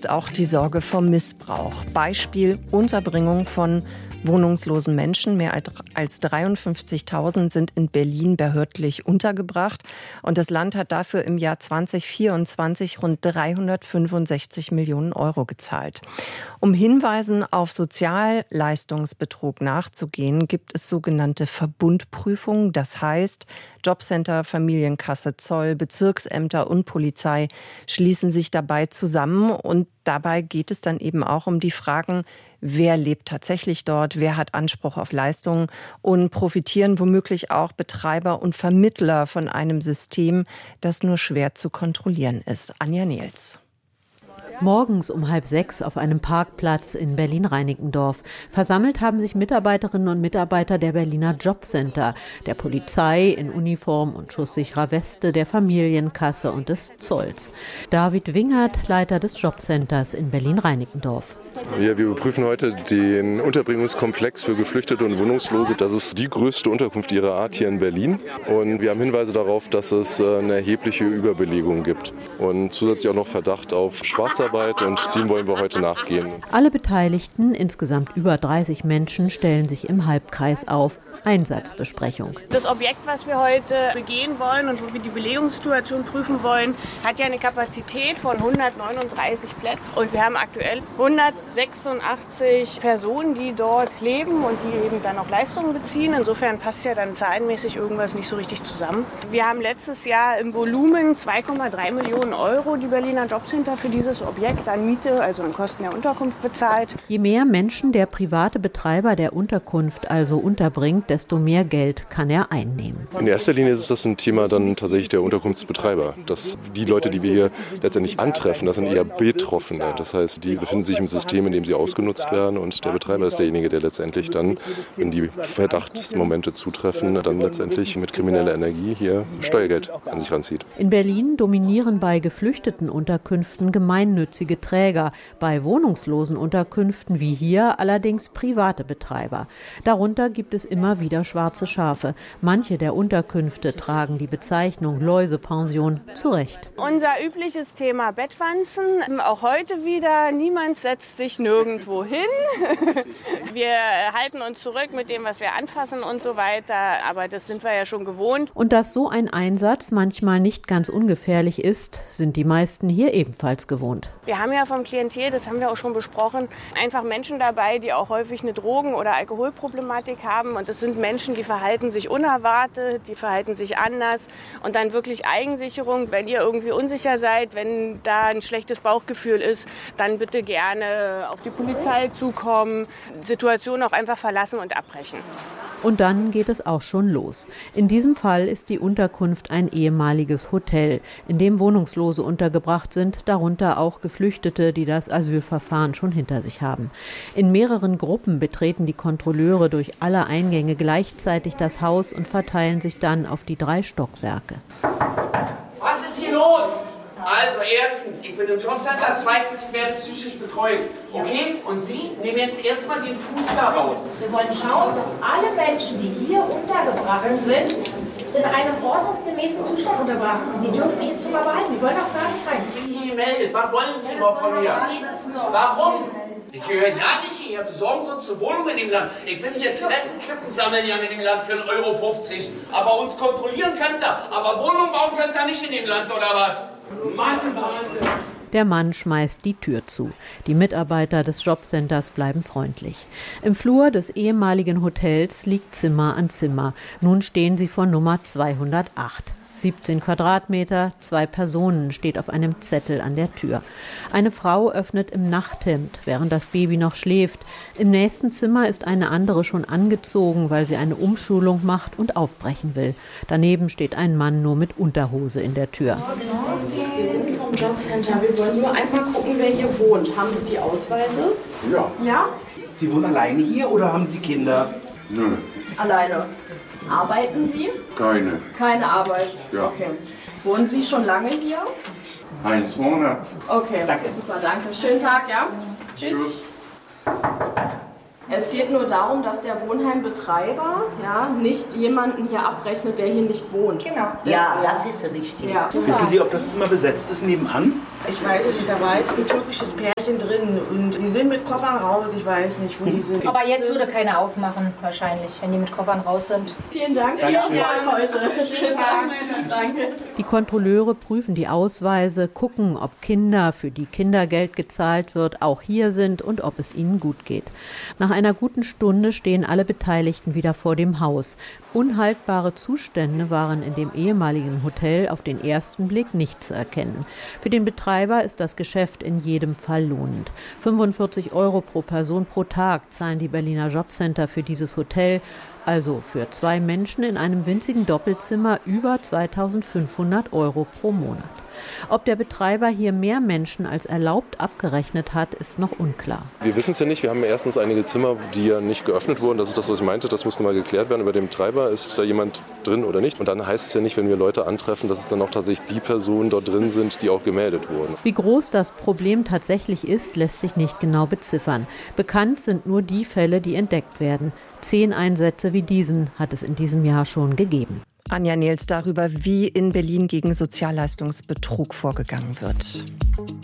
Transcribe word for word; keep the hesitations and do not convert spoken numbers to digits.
ist auch die Sorge vor Missbrauch. Beispiel Unterbringung von wohnungslosen Menschen. Mehr als dreiundfünfzigtausend sind in Berlin behördlich untergebracht. Und das Land hat dafür im Jahr zwanzig vierundzwanzig rund dreihundertfünfundsechzig Millionen Euro gezahlt. Um Hinweisen auf Sozialleistungsbetrug nachzugehen, gibt es sogenannte Verbundprüfungen. Das heißt, Jobcenter, Familienkasse, Zoll, Bezirksämter und Polizei schließen sich dabei zusammen. Und dabei geht es dann eben auch um die Fragen, wer lebt tatsächlich dort, wer hat Anspruch auf Leistungen und profitieren womöglich auch Betreiber und Vermittler von einem System, das nur schwer zu kontrollieren ist. Anja Nehls. Morgens um halb sechs auf einem Parkplatz in Berlin-Reinickendorf. Versammelt haben sich Mitarbeiterinnen und Mitarbeiter der Berliner Jobcenter, der Polizei in Uniform und schusssicherer Weste, der Familienkasse und des Zolls. David Wingert, Leiter des Jobcenters in Berlin-Reinickendorf. Ja, wir überprüfen heute den Unterbringungskomplex für Geflüchtete und Wohnungslose. Das ist die größte Unterkunft ihrer Art hier in Berlin. Und wir haben Hinweise darauf, dass es eine erhebliche Überbelegung gibt. Und zusätzlich auch noch Verdacht auf Schwarzarbeit und dem wollen wir heute nachgehen. Alle Beteiligten, insgesamt über dreißig Menschen, stellen sich im Halbkreis auf. Einsatzbesprechung. Das Objekt, was wir heute begehen wollen und wo wir die Belegungssituation prüfen wollen, hat ja eine Kapazität von hundertneununddreißig Plätzen. Und wir haben aktuell hundertsechsundachtzig Personen, die dort leben und die eben dann auch Leistungen beziehen. Insofern passt ja dann zahlenmäßig irgendwas nicht so richtig zusammen. Wir haben letztes Jahr im Volumen zwei Komma drei Millionen Euro die Berliner Jobcenter für dieses Objekt an Miete, also an Kosten der Unterkunft bezahlt. Je mehr Menschen der private Betreiber der Unterkunft also unterbringt, desto mehr Geld kann er einnehmen. In erster Linie ist das ein Thema dann tatsächlich der Unterkunftsbetreiber. Dass die Leute, die wir hier letztendlich antreffen, das sind eher Betroffene. Das heißt, die befinden sich im System, in dem sie ausgenutzt werden und der Betreiber ist derjenige, der letztendlich dann, wenn die Verdachtsmomente zutreffen, dann letztendlich mit krimineller Energie hier Steuergeld an sich ranzieht. In Berlin dominieren bei geflüchteten Unterkünften gemeinnützige Träger, bei wohnungslosen Unterkünften wie hier allerdings private Betreiber. Darunter gibt es immer wieder schwarze Schafe. Manche der Unterkünfte tragen die Bezeichnung Läusepension zurecht. Unser übliches Thema Bettwanzen, auch heute wieder, niemand setzt sich nirgendwo hin. Wir halten uns zurück mit dem, was wir anfassen und so weiter, aber das sind wir ja schon gewohnt. Und dass so ein Einsatz manchmal nicht ganz ungefährlich ist, sind die meisten hier ebenfalls gewohnt. Wir haben ja vom Klientel, das haben wir auch schon besprochen, einfach Menschen dabei, die auch häufig eine Drogen- oder Alkoholproblematik haben. Und das sind Menschen, die verhalten sich unerwartet, die verhalten sich anders. Und dann wirklich Eigensicherung, wenn ihr irgendwie unsicher seid, wenn da ein schlechtes Bauchgefühl ist, dann bitte gerne auf die Polizei zukommen, Situation auch einfach verlassen und abbrechen. Und dann geht es auch schon los. In diesem Fall ist die Unterkunft ein ehemaliges Hotel, in dem Wohnungslose untergebracht sind, darunter auch Geflüchtete, die das Asylverfahren schon hinter sich haben. In mehreren Gruppen betreten die Kontrolleure durch alle Eingänge gleichzeitig das Haus und verteilen sich dann auf die drei Stockwerke. Was ist hier los? Also erstens, ich bin im Jobcenter, zweitens, ich werde psychisch betreut. Okay? Und Sie nehmen jetzt erstmal den Fuß da raus. Wir wollen schauen, dass alle Menschen, die hier untergebracht sind, in einem ordnungsgemäßen Zustand untergebracht sind. Sie dürfen ihr Zimmer behalten, wir wollen auch gar nicht rein. Ich bin hier gemeldet. Was wollen Sie überhaupt von mir? Warum? Ich gehöre ja nicht hier, besorgen Sie uns eine Wohnung in dem Land. Ich bin hier Zigarettenkippen sammeln ja in dem Land für einen Euro fünfzig. Aber uns kontrollieren könnt ihr. Aber Wohnung bauen könnt ihr nicht in dem Land, oder was? Mann, Mann. Der Mann schmeißt die Tür zu. Die Mitarbeiter des Jobcenters bleiben freundlich. Im Flur des ehemaligen Hotels liegt Zimmer an Zimmer. Nun stehen sie vor Nummer zweihundertacht. siebzehn Quadratmeter, zwei Personen, steht auf einem Zettel an der Tür. Eine Frau öffnet im Nachthemd, während das Baby noch schläft. Im nächsten Zimmer ist eine andere schon angezogen, weil sie eine Umschulung macht und aufbrechen will. Daneben steht ein Mann nur mit Unterhose in der Tür. Wir sind vom Jobcenter. Wir wollen nur einmal gucken, wer hier wohnt. Haben Sie die Ausweise? Ja. Ja? Sie wohnen alleine hier oder haben Sie Kinder? Nö. Alleine. Arbeiten Sie? Keine. Keine Arbeit? Ja. Okay. Wohnen Sie schon lange hier? Ein Monat. Okay, Danke. Super, danke. Schönen Tag, ja? Tschüss. Tschüss. Es geht nur darum, dass der Wohnheimbetreiber ja, nicht jemanden hier abrechnet, der hier nicht wohnt. Genau. Ja, das ist richtig. Ja. Wissen Sie, ob das Zimmer besetzt ist nebenan? Ich weiß es nicht, da war jetzt ein türkisches Pärchen Mädchen drin und die sind mit Koffern raus, ich weiß nicht, wo die sind. Aber jetzt würde keiner aufmachen, wahrscheinlich, wenn die mit Koffern raus sind. Vielen Dank für Ihren Dank heute. Schönen Tag. Danke. Die Kontrolleure prüfen die Ausweise, gucken, ob Kinder, für die Kindergeld gezahlt wird, auch hier sind und ob es ihnen gut geht. Nach einer guten Stunde stehen alle Beteiligten wieder vor dem Haus. Unhaltbare Zustände waren in dem ehemaligen Hotel auf den ersten Blick nicht zu erkennen. Für den Betreiber ist das Geschäft in jedem Fall lohnend. fünfundvierzig Euro pro Person pro Tag zahlen die Berliner Jobcenter für dieses Hotel, also für zwei Menschen in einem winzigen Doppelzimmer über zweitausendfünfhundert Euro pro Monat. Ob der Betreiber hier mehr Menschen als erlaubt abgerechnet hat, ist noch unklar. Wir wissen es ja nicht. Wir haben erstens einige Zimmer, die ja nicht geöffnet wurden. Das ist das, was ich meinte. Das muss nochmal geklärt werden. Über den Betreiber, ist da jemand drin oder nicht? Und dann heißt es ja nicht, wenn wir Leute antreffen, dass es dann auch tatsächlich die Personen dort drin sind, die auch gemeldet wurden. Wie groß das Problem tatsächlich ist, lässt sich nicht genau beziffern. Bekannt sind nur die Fälle, die entdeckt werden. Zehn Einsätze wie diesen hat es in diesem Jahr schon gegeben. Anja Nehls darüber, wie in Berlin gegen Sozialleistungsbetrug vorgegangen wird.